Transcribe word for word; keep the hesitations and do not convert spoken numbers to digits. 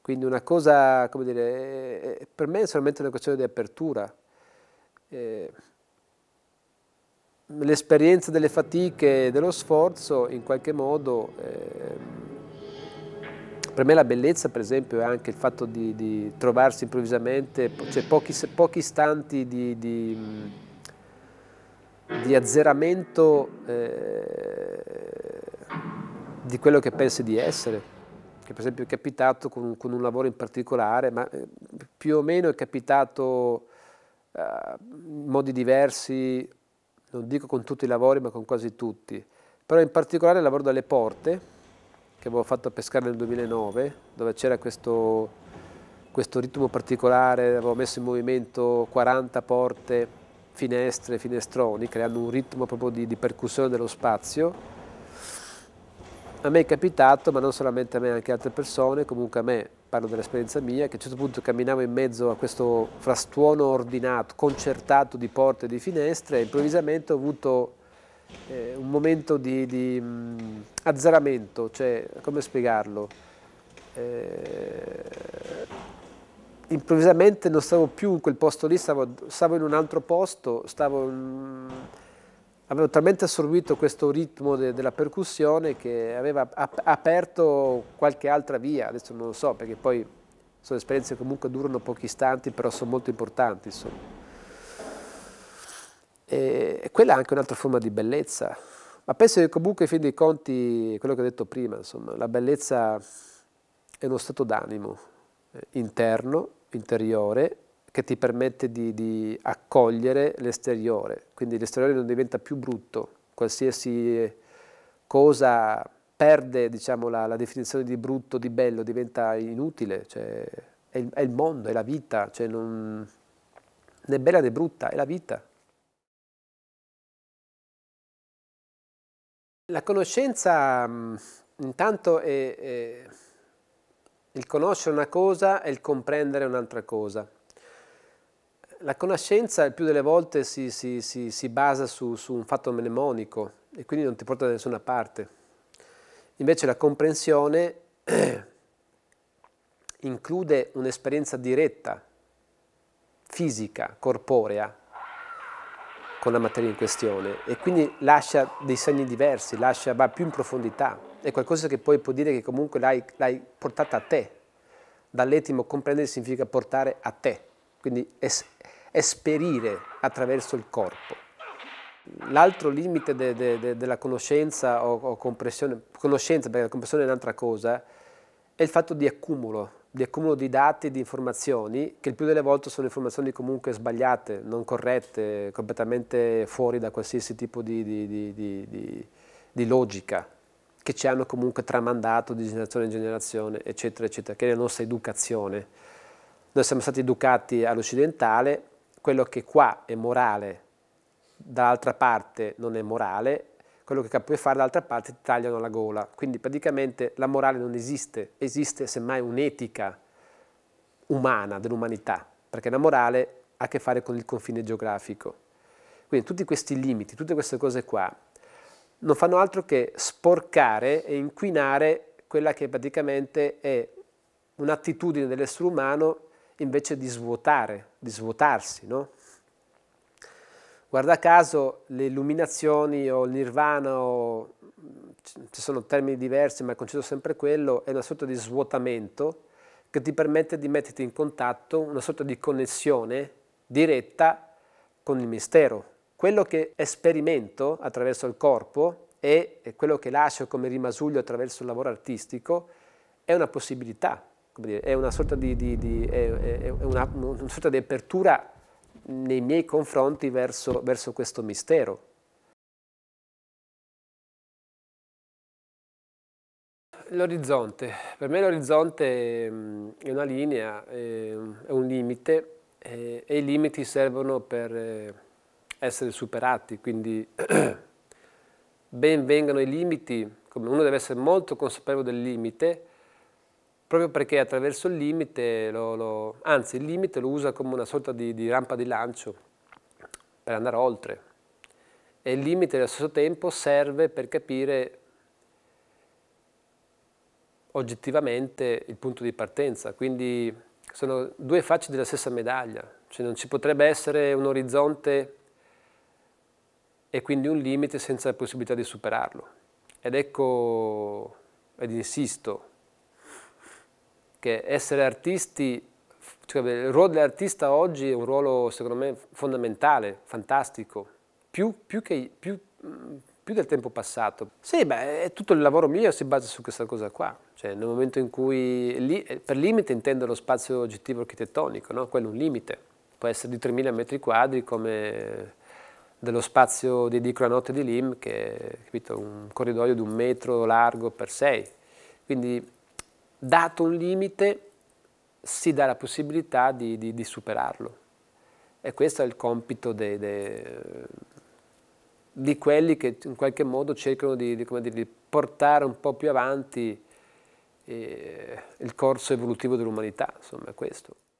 Quindi una cosa, come dire, è- è- per me è solamente una questione di apertura. Eh, L'esperienza delle fatiche e dello sforzo, in qualche modo, ehm, per me la bellezza, per esempio, è anche il fatto di, di trovarsi improvvisamente, cioè pochi, pochi istanti di, di, di azzeramento eh, di quello che pensi di essere. Che per esempio è capitato con, con un lavoro in particolare, ma eh, più o meno è capitato eh, in modi diversi, non dico con tutti i lavori, ma con quasi tutti. Però in particolare il lavoro dalle porte, che avevo fatto a Pescara nel duemilanove, dove c'era questo, questo ritmo particolare, avevo messo in movimento quaranta porte, finestre, finestroni, creando un ritmo proprio di, di percussione dello spazio. A me è capitato, ma non solamente a me, anche a altre persone, comunque a me, parlo dell'esperienza mia, che a un certo punto camminavo in mezzo a questo frastuono ordinato, concertato di porte e di finestre e improvvisamente ho avuto eh, un momento di, di mh, azzeramento, cioè, come spiegarlo? Eh, improvvisamente non stavo più in quel posto lì, stavo, stavo in un altro posto, stavo in- avevo talmente assorbito questo ritmo de- della percussione che aveva ap- aperto qualche altra via, adesso non lo so, perché poi sono esperienze che comunque durano pochi istanti, però sono molto importanti, insomma. E, e quella è anche un'altra forma di bellezza. Ma penso che comunque, in fin dei conti, quello che ho detto prima, insomma, la bellezza è uno stato d'animo eh, interno, interiore, che ti permette di, di accogliere l'esteriore. Quindi l'esteriore non diventa più brutto, qualsiasi cosa perde, diciamo, la, la definizione di brutto, di bello, diventa inutile, cioè, è, il, è il mondo, è la vita, cioè non, né bella né brutta, è la vita. La conoscenza mh, intanto è, è il conoscere una cosa e il comprendere un'altra cosa. La conoscenza il più delle volte si, si- si- si basa su, su un fatto mnemonico e quindi non ti porta da nessuna parte. Invece la comprensione include un'esperienza diretta, fisica, corporea, con la materia in questione e quindi lascia dei segni diversi, lascia, va più in profondità. È qualcosa che poi può dire che comunque l'hai, l'hai portata a te. Dall'etimo comprendere significa portare a te, quindi es, esperire attraverso il corpo. L'altro limite de, de, de, della conoscenza o, o comprensione, conoscenza perché la comprensione è un'altra cosa, è il fatto di accumulo, di accumulo di dati, di informazioni, che il più delle volte sono informazioni comunque sbagliate, non corrette, completamente fuori da qualsiasi tipo di, di, di, di, di, di logica, che ci hanno comunque tramandato di generazione in generazione, eccetera, eccetera, che è la nostra educazione. Noi siamo stati educati all'occidentale, quello che qua è morale, dall'altra parte non è morale, quello che puoi fare dall'altra parte ti tagliano la gola. Quindi praticamente la morale non esiste, esiste semmai un'etica umana dell'umanità, perché la morale ha a che fare con il confine geografico. Quindi tutti questi limiti, tutte queste cose qua, non fanno altro che sporcare e inquinare quella che praticamente è un'attitudine dell'essere umano invece di svuotare, di svuotarsi, no? Guarda caso le illuminazioni o il nirvana, o, ci sono termini diversi ma il concetto è sempre quello, è una sorta di svuotamento che ti permette di metterti in contatto, una sorta di connessione diretta con il mistero. Quello che esperimento attraverso il corpo e quello che lascio come rimasuglio attraverso il lavoro artistico è una possibilità, come dire, è una sorta di, di, di, è, è una, una sorta di apertura nei miei confronti verso, verso questo mistero. L'orizzonte, per me l'orizzonte è una linea, è un limite e, e i limiti servono per eh, essere superati, quindi ben vengano i limiti, come uno deve essere molto consapevole del limite, proprio perché attraverso il limite, lo, lo, anzi il limite lo usa come una sorta di, di rampa di lancio per andare oltre. E il limite allo stesso tempo serve per capire oggettivamente il punto di partenza, quindi sono due facce della stessa medaglia, cioè non ci potrebbe essere un orizzonte e quindi un limite senza la possibilità di superarlo. Ed ecco, ed insisto, che essere artisti, cioè il ruolo dell'artista oggi è un ruolo secondo me fondamentale, fantastico, più, più, che, più, più del tempo passato. Sì, beh, tutto il lavoro mio si basa su questa cosa qua, cioè nel momento in cui, li, per limite intendo lo spazio oggettivo architettonico, no? Quello è un limite, può essere di tremila metri quadri come dello spazio di Dico la notte di Lim, che è, capito, un corridoio di un metro largo per sei, quindi dato un limite si dà la possibilità di, di, di superarlo, e questo è il compito dei, dei, di quelli che in qualche modo cercano di, di, come dire, di portare un po' più avanti eh, il corso evolutivo dell'umanità, insomma è questo.